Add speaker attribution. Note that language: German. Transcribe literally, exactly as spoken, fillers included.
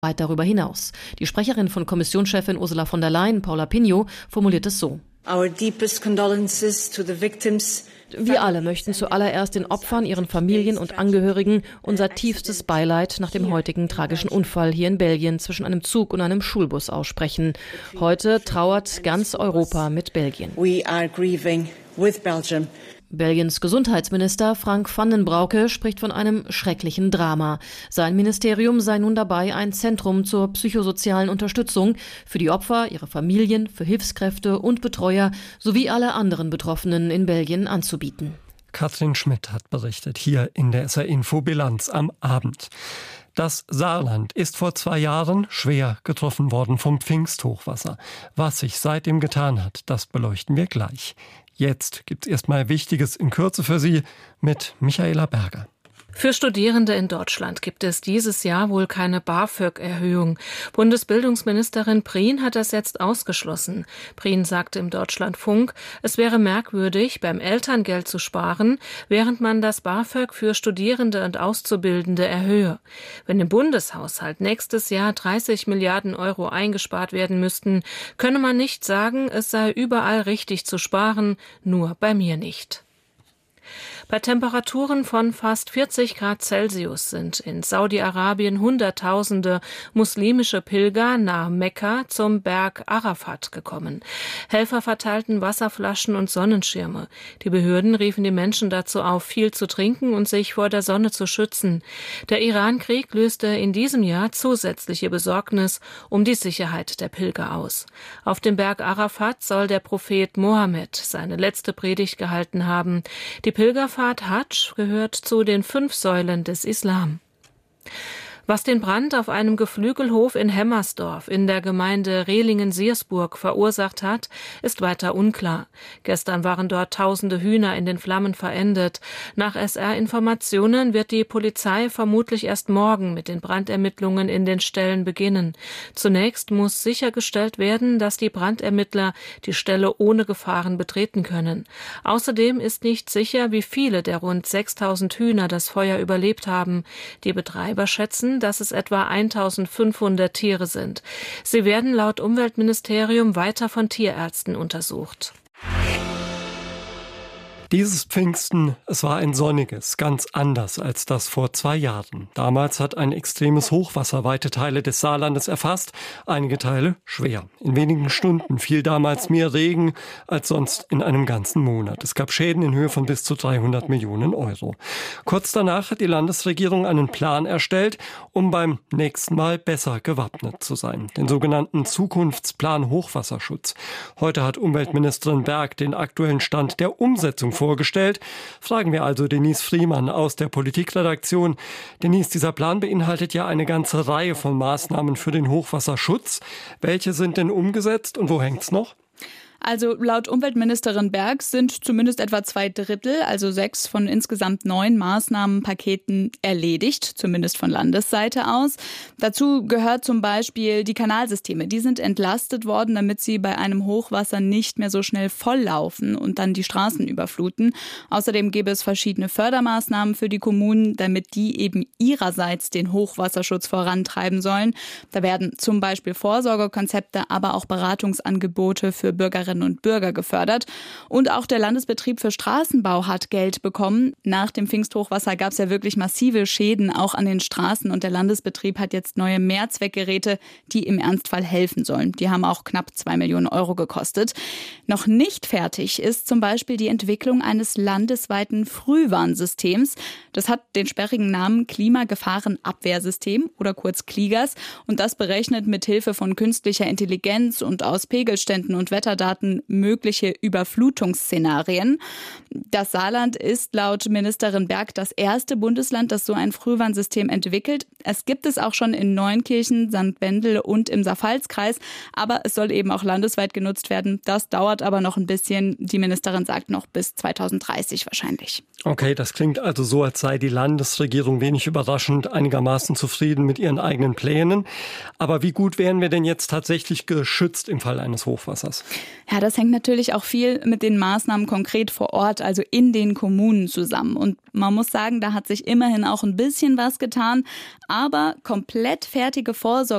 Speaker 1: weit darüber hinaus. Die Sprecherin von Kommissionschefin Ursula von der Leyen, Paula Pinho, formuliert es so.
Speaker 2: Our deepest condolences to the victims.
Speaker 1: Wir alle möchten zuallererst den Opfern, ihren Familien und Angehörigen unser tiefstes Beileid nach dem heutigen tragischen Unfall hier in Belgien zwischen einem Zug und einem Schulbus aussprechen. Heute trauert ganz Europa mit Belgien.
Speaker 2: We are grieving with Belgium.
Speaker 1: Belgiens Gesundheitsminister Frank van den Broeke spricht von einem schrecklichen Drama. Sein Ministerium sei nun dabei, ein Zentrum zur psychosozialen Unterstützung für die Opfer, ihre Familien, für Hilfskräfte und Betreuer sowie alle anderen Betroffenen in Belgien anzubieten.
Speaker 3: Katrin Schmidt hat berichtet, hier in der S R Info Bilanz am Abend. Das Saarland ist vor zwei Jahren schwer getroffen worden vom Pfingsthochwasser. Was sich seitdem getan hat, das beleuchten wir gleich. Jetzt gibt's erstmal Wichtiges in Kürze für Sie mit Michaela Berger.
Speaker 4: Für Studierende in Deutschland gibt es dieses Jahr wohl keine BAföG-Erhöhung. Bundesbildungsministerin Prien hat das jetzt ausgeschlossen. Prien sagte im Deutschlandfunk, es wäre merkwürdig, beim Elterngeld zu sparen, während man das BAföG für Studierende und Auszubildende erhöhe. Wenn im Bundeshaushalt nächstes Jahr dreißig Milliarden Euro eingespart werden müssten, könne man nicht sagen, es sei überall richtig zu sparen, nur bei mir nicht. Bei Temperaturen von fast vierzig Grad Celsius sind in Saudi-Arabien Hunderttausende muslimische Pilger nahe Mekka zum Berg Arafat gekommen. Helfer verteilten Wasserflaschen und Sonnenschirme. Die Behörden riefen die Menschen dazu auf, viel zu trinken und sich vor der Sonne zu schützen. Der Iran-Krieg löste in diesem Jahr zusätzliche Besorgnis um die Sicherheit der Pilger aus. Auf dem Berg Arafat soll der Prophet Mohammed seine letzte Predigt gehalten haben. Die Pilgerfahrt Hadsch gehört zu den fünf Säulen des Islam. Was den Brand auf einem Geflügelhof in Hemmersdorf in der Gemeinde Rehlingen-Siersburg verursacht hat, ist weiter unklar. Gestern waren dort tausende Hühner in den Flammen verendet. Nach S R-Informationen wird die Polizei vermutlich erst morgen mit den Brandermittlungen in den Ställen beginnen. Zunächst muss sichergestellt werden, dass die Brandermittler die Stelle ohne Gefahren betreten können. Außerdem ist nicht sicher, wie viele der rund sechstausend Hühner das Feuer überlebt haben. Die Betreiber schätzen, dass es etwa eintausendfünfhundert Tiere sind. Sie werden laut Umweltministerium weiter von Tierärzten untersucht.
Speaker 3: Dieses Pfingsten, es war ein sonniges, ganz anders als das vor zwei Jahren. Damals hat ein extremes Hochwasser weite Teile des Saarlandes erfasst, einige Teile schwer. In wenigen Stunden fiel damals mehr Regen als sonst in einem ganzen Monat. Es gab Schäden in Höhe von bis zu dreihundert Millionen Euro. Kurz danach hat die Landesregierung einen Plan erstellt, um beim nächsten Mal besser gewappnet zu sein. Den sogenannten Zukunftsplan Hochwasserschutz. Heute hat Umweltministerin Berg den aktuellen Stand der Umsetzung vorgestellt. Fragen wir also Denise Friemann aus der Politikredaktion. Denise, dieser Plan beinhaltet ja eine ganze Reihe von Maßnahmen für den Hochwasserschutz. Welche sind denn umgesetzt und wo hängt's noch?
Speaker 5: Also laut Umweltministerin Berg sind zumindest etwa zwei Drittel, also sechs von insgesamt neun Maßnahmenpaketen erledigt, zumindest von Landesseite aus. Dazu gehört zum Beispiel die Kanalsysteme. Die sind entlastet worden, damit sie bei einem Hochwasser nicht mehr so schnell volllaufen und dann die Straßen überfluten. Außerdem gäbe es verschiedene Fördermaßnahmen für die Kommunen, damit die eben ihrerseits den Hochwasserschutz vorantreiben sollen. Da werden zum Beispiel Vorsorgekonzepte, aber auch Beratungsangebote für Bürgerinnen und Bürger gefördert. Und auch der Landesbetrieb für Straßenbau hat Geld bekommen. Nach dem Pfingsthochwasser gab es ja wirklich massive Schäden auch an den Straßen und der Landesbetrieb hat jetzt neue Mehrzweckgeräte, die im Ernstfall helfen sollen. Die haben auch knapp zwei Millionen Euro gekostet. Noch nicht fertig ist zum Beispiel die Entwicklung eines landesweiten Frühwarnsystems. Das hat den sperrigen Namen Klimagefahrenabwehrsystem oder kurz KLIGAS und das berechnet mit Hilfe von künstlicher Intelligenz und aus Pegelständen und Wetterdaten mögliche Überflutungsszenarien. Das Saarland ist laut Ministerin Berg das erste Bundesland, das so ein Frühwarnsystem entwickelt. Es gibt es auch schon in Neunkirchen, Sankt Wendel und im Saarpfalzkreis, aber es soll eben auch landesweit genutzt werden. Das dauert aber noch ein bisschen. Die Ministerin sagt noch bis zweitausenddreißig wahrscheinlich.
Speaker 3: Okay, das klingt also so, als sei die Landesregierung wenig überraschend einigermaßen zufrieden mit ihren eigenen Plänen. Aber wie gut wären wir denn jetzt tatsächlich geschützt im Fall eines Hochwassers?
Speaker 5: Ja, das hängt natürlich auch viel mit den Maßnahmen konkret vor Ort, also in den Kommunen zusammen. Und man muss sagen, da hat sich immerhin auch ein bisschen was getan. Aber komplett fertige Vorsorge